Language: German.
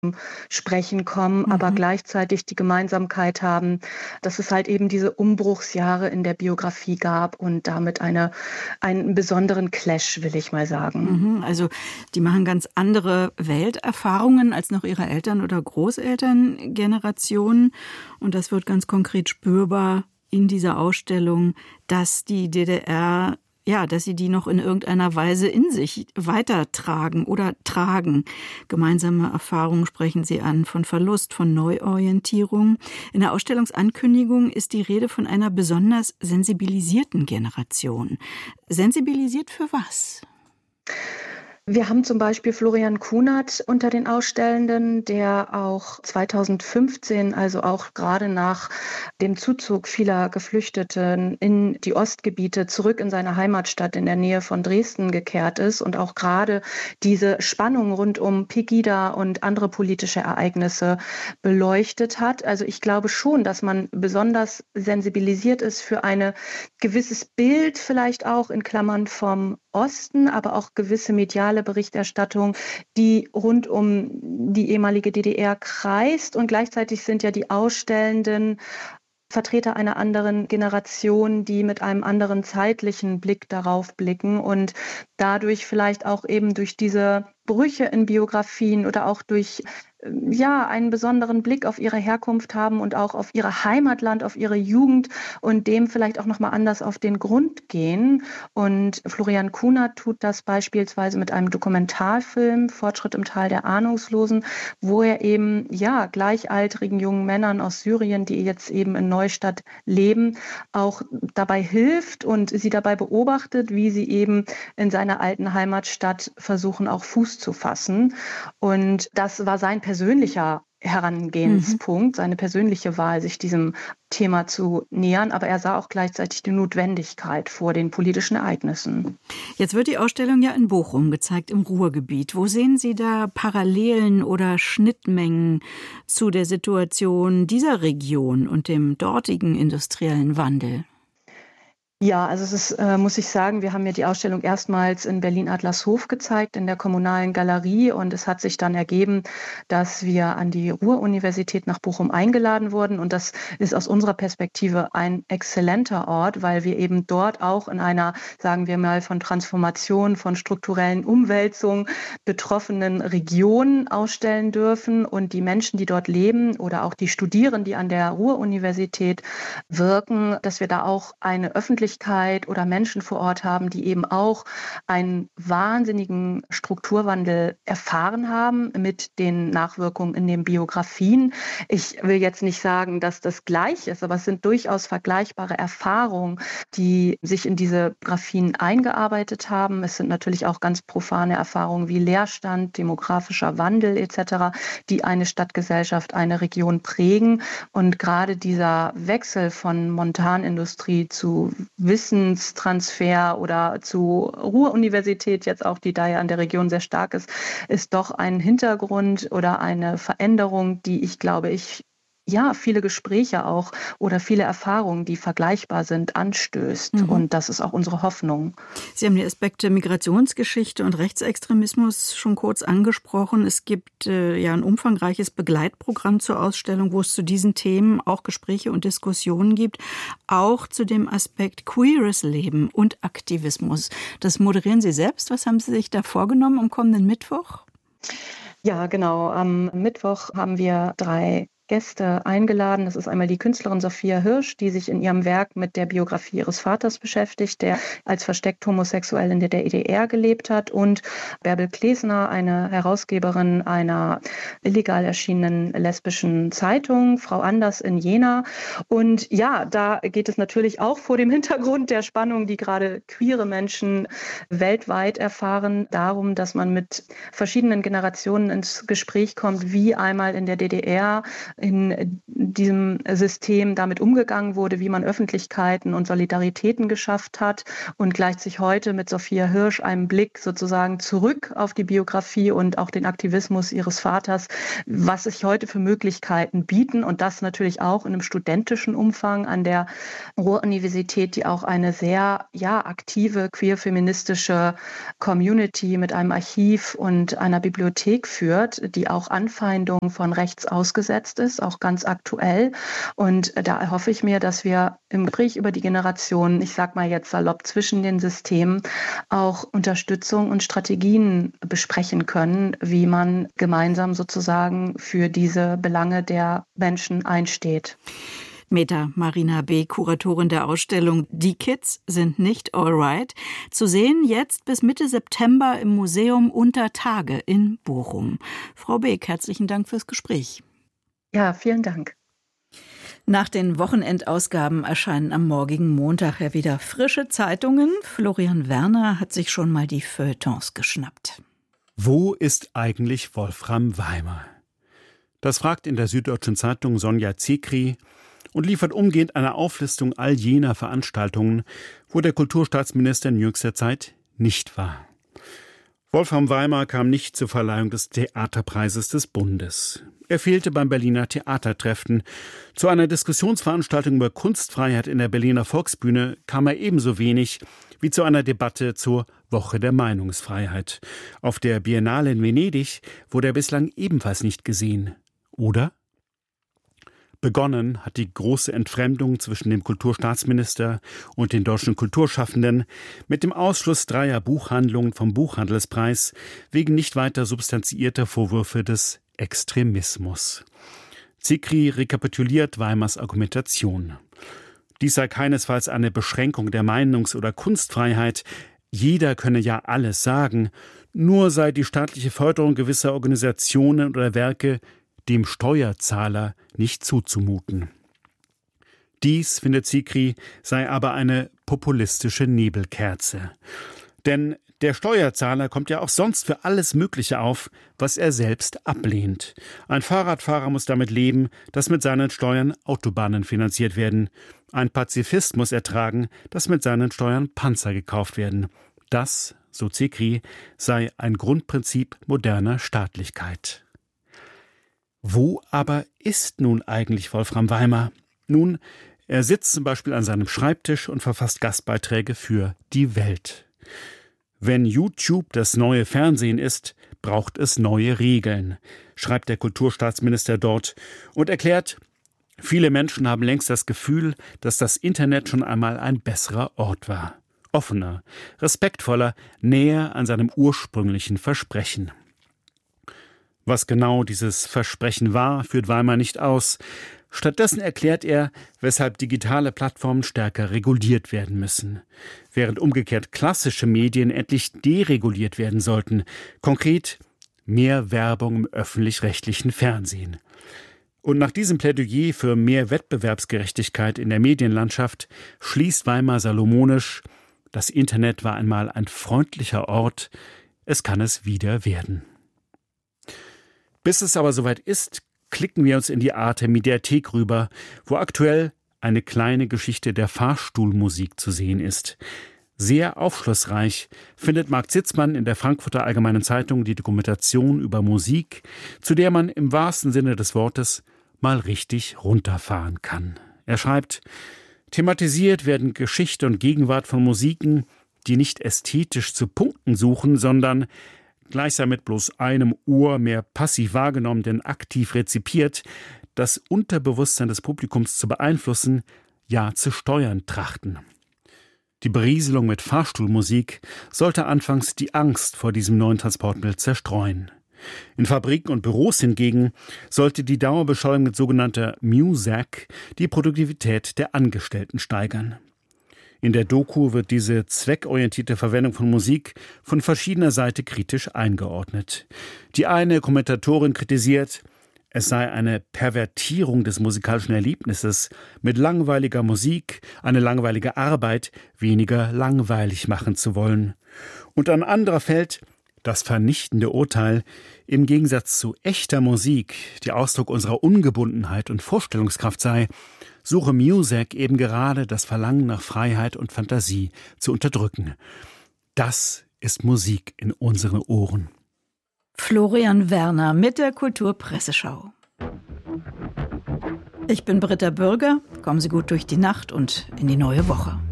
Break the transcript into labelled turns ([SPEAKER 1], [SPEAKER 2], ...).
[SPEAKER 1] Sprechen kommen, aber gleichzeitig die Gemeinsamkeit haben, dass es halt eben diese Umbruchsjahre in der Biografie gab und damit einen besonderen Clash, will ich mal sagen.
[SPEAKER 2] Also die machen ganz andere Welterfahrungen als noch ihre Eltern- oder Großelterngenerationen. Und das wird ganz konkret spürbar in dieser Ausstellung, dass die DDR, dass sie die noch in irgendeiner Weise in sich weitertragen oder tragen. Gemeinsame Erfahrungen sprechen sie an, von Verlust, von Neuorientierung. In der Ausstellungsankündigung ist die Rede von einer besonders sensibilisierten Generation. Sensibilisiert für was?
[SPEAKER 1] Wir haben zum Beispiel Florian Kunert unter den Ausstellenden, der auch 2015, also auch gerade nach dem Zuzug vieler Geflüchteten in die Ostgebiete zurück in seine Heimatstadt in der Nähe von Dresden gekehrt ist und auch gerade diese Spannung rund um Pegida und andere politische Ereignisse beleuchtet hat. Also ich glaube schon, dass man besonders sensibilisiert ist für ein gewisses Bild, vielleicht auch in Klammern vom Osten, aber auch gewisse mediale Berichterstattung, die rund um die ehemalige DDR kreist. Und gleichzeitig sind ja die Ausstellenden Vertreter einer anderen Generation, die mit einem anderen zeitlichen Blick darauf blicken und dadurch vielleicht auch eben durch diese Brüche in Biografien oder auch durch einen besonderen Blick auf ihre Herkunft haben und auch auf ihr Heimatland, auf ihre Jugend und dem vielleicht auch nochmal anders auf den Grund gehen. Und Florian Kunert tut das beispielsweise mit einem Dokumentarfilm, Fortschritt im Tal der Ahnungslosen, wo er eben gleichaltrigen jungen Männern aus Syrien, die jetzt eben in Neustadt leben, auch dabei hilft und sie dabei beobachtet, wie sie eben in seiner alten Heimatstadt versuchen, auch Fuß zu fassen. Und das war sein persönlicher Herangehenspunkt, seine persönliche Wahl, sich diesem Thema zu nähern. Aber er sah auch gleichzeitig die Notwendigkeit vor den politischen Ereignissen.
[SPEAKER 2] Jetzt wird die Ausstellung ja in Bochum gezeigt, im Ruhrgebiet. Wo sehen Sie da Parallelen oder Schnittmengen zu der Situation dieser Region und dem dortigen industriellen Wandel?
[SPEAKER 1] Ja, also es ist, muss ich sagen, wir haben ja die Ausstellung erstmals in Berlin-Adlershof gezeigt, in der kommunalen Galerie. Und es hat sich dann ergeben, dass wir an die Ruhr-Universität nach Bochum eingeladen wurden. Und das ist aus unserer Perspektive ein exzellenter Ort, weil wir eben dort auch in einer, sagen wir mal, von Transformation, von strukturellen Umwälzungen betroffenen Region ausstellen dürfen. Und die Menschen, die dort leben oder auch die Studierenden, die an der Ruhr-Universität wirken, dass wir da auch eine öffentliche oder Menschen vor Ort haben, die eben auch einen wahnsinnigen Strukturwandel erfahren haben mit den Nachwirkungen in den Biografien. Ich will jetzt nicht sagen, dass das gleich ist, aber es sind durchaus vergleichbare Erfahrungen, die sich in diese Biografien eingearbeitet haben. Es sind natürlich auch ganz profane Erfahrungen wie Leerstand, demografischer Wandel etc., die eine Stadtgesellschaft, eine Region prägen. Und gerade dieser Wechsel von Montanindustrie zu Wissenstransfer oder zu Ruhr-Universität jetzt auch, die da ja an der Region sehr stark ist, ist doch ein Hintergrund oder eine Veränderung, die viele Gespräche auch oder viele Erfahrungen, die vergleichbar sind, anstößt. Und das ist auch unsere Hoffnung.
[SPEAKER 2] Sie haben die Aspekte Migrationsgeschichte und Rechtsextremismus schon kurz angesprochen. Es gibt ein umfangreiches Begleitprogramm zur Ausstellung, wo es zu diesen Themen auch Gespräche und Diskussionen gibt, auch zu dem Aspekt queeres Leben und Aktivismus. Das moderieren Sie selbst. Was haben Sie sich da vorgenommen am kommenden Mittwoch?
[SPEAKER 1] Ja, genau. Am Mittwoch haben wir 3 Gäste eingeladen. Das ist einmal die Künstlerin Sophia Hirsch, die sich in ihrem Werk mit der Biografie ihres Vaters beschäftigt, der als versteckt homosexuell in der DDR gelebt hat, und Bärbel Klesner, eine Herausgeberin einer illegal erschienenen lesbischen Zeitung, Frau Anders in Jena. Und ja, da geht es natürlich auch vor dem Hintergrund der Spannung, die gerade queere Menschen weltweit erfahren, darum, dass man mit verschiedenen Generationen ins Gespräch kommt, wie einmal in der DDR in diesem System damit umgegangen wurde, wie man Öffentlichkeiten und Solidaritäten geschafft hat und gleicht sich heute mit Sophia Hirsch einem Blick sozusagen zurück auf die Biografie und auch den Aktivismus ihres Vaters, was sich heute für Möglichkeiten bieten und das natürlich auch in einem studentischen Umfang an der Ruhr-Universität, die auch eine sehr aktive queer-feministische Community mit einem Archiv und einer Bibliothek führt, die auch Anfeindungen von rechts ausgesetzt ist, auch ganz aktuell. Und da erhoffe ich mir, dass wir im Gespräch über die Generationen, ich sag mal jetzt salopp, zwischen den Systemen auch Unterstützung und Strategien besprechen können, wie man gemeinsam sozusagen für diese Belange der Menschen einsteht.
[SPEAKER 2] Meta Marina B., Kuratorin der Ausstellung Die Kids sind nicht alright. Zu sehen jetzt bis Mitte September im Museum Unter Tage in Bochum. Frau Beek, herzlichen Dank fürs Gespräch.
[SPEAKER 1] Ja, vielen Dank.
[SPEAKER 2] Nach den Wochenendausgaben erscheinen am morgigen Montag ja wieder frische Zeitungen. Florian Werner hat sich schon mal die Feuilletons geschnappt.
[SPEAKER 3] Wo ist eigentlich Wolfram Weimer? Das fragt in der Süddeutschen Zeitung Sonja Zekri und liefert umgehend eine Auflistung all jener Veranstaltungen, wo der Kulturstaatsminister in jüngster Zeit nicht war. Wolfram Weimer kam nicht zur Verleihung des Theaterpreises des Bundes. Er fehlte beim Berliner Theatertreffen. Zu einer Diskussionsveranstaltung über Kunstfreiheit in der Berliner Volksbühne kam er ebenso wenig wie zu einer Debatte zur Woche der Meinungsfreiheit. Auf der Biennale in Venedig wurde er bislang ebenfalls nicht gesehen. Oder? Begonnen hat die große Entfremdung zwischen dem Kulturstaatsminister und den deutschen Kulturschaffenden mit dem Ausschluss 3 Buchhandlungen vom Buchhandelspreis wegen nicht weiter substanziierter Vorwürfe des Extremismus. Zekri rekapituliert Weimars Argumentation. Dies sei keinesfalls eine Beschränkung der Meinungs- oder Kunstfreiheit. Jeder könne ja alles sagen. Nur sei die staatliche Förderung gewisser Organisationen oder Werke dem Steuerzahler nicht zuzumuten. Dies, findet Zekri, sei aber eine populistische Nebelkerze. Denn der Steuerzahler kommt ja auch sonst für alles Mögliche auf, was er selbst ablehnt. Ein Fahrradfahrer muss damit leben, dass mit seinen Steuern Autobahnen finanziert werden. Ein Pazifist muss ertragen, dass mit seinen Steuern Panzer gekauft werden. Das, so Zekri, sei ein Grundprinzip moderner Staatlichkeit. Wo aber ist nun eigentlich Wolfram Weimer? Nun, er sitzt zum Beispiel an seinem Schreibtisch und verfasst Gastbeiträge für Die Welt. Wenn YouTube das neue Fernsehen ist, braucht es neue Regeln, schreibt der Kulturstaatsminister dort und erklärt, viele Menschen haben längst das Gefühl, dass das Internet schon einmal ein besserer Ort war. Offener, respektvoller, näher an seinem ursprünglichen Versprechen. Was genau dieses Versprechen war, führt Weimer nicht aus. Stattdessen erklärt er, weshalb digitale Plattformen stärker reguliert werden müssen, während umgekehrt klassische Medien endlich dereguliert werden sollten. Konkret mehr Werbung im öffentlich-rechtlichen Fernsehen. Und nach diesem Plädoyer für mehr Wettbewerbsgerechtigkeit in der Medienlandschaft schließt Weimer salomonisch: Das Internet war einmal ein freundlicher Ort, es kann es wieder werden. Bis es aber soweit ist, klicken wir uns in die Arte-Mediathek rüber, wo aktuell eine kleine Geschichte der Fahrstuhlmusik zu sehen ist. Sehr aufschlussreich findet Marc Zitzmann in der Frankfurter Allgemeinen Zeitung die Dokumentation über Musik, zu der man im wahrsten Sinne des Wortes mal richtig runterfahren kann. Er schreibt, thematisiert werden Geschichte und Gegenwart von Musiken, die nicht ästhetisch zu punkten suchen, sondern gleichsam mit bloß einem Ohr mehr passiv wahrgenommen denn aktiv rezipiert, das Unterbewusstsein des Publikums zu beeinflussen, ja zu steuern trachten. Die Berieselung mit Fahrstuhlmusik sollte anfangs die Angst vor diesem neuen Transportmittel zerstreuen. In Fabriken und Büros hingegen sollte die Dauerbeschallung mit sogenannter Muzak die Produktivität der Angestellten steigern. In der Doku wird diese zweckorientierte Verwendung von Musik von verschiedener Seite kritisch eingeordnet. Die eine Kommentatorin kritisiert, es sei eine Pervertierung des musikalischen Erlebnisses, mit langweiliger Musik eine langweilige Arbeit weniger langweilig machen zu wollen. Und an anderer fällt, Das vernichtende Urteil, im Gegensatz zu echter Musik, die Ausdruck unserer Ungebundenheit und Vorstellungskraft sei, suche Muzak eben gerade das Verlangen nach Freiheit und Fantasie zu unterdrücken. Das ist Musik in unseren Ohren.
[SPEAKER 2] Florian Werner mit der Kulturpresseschau. Ich bin Britta Bürger. Kommen Sie gut durch die Nacht und in die neue Woche.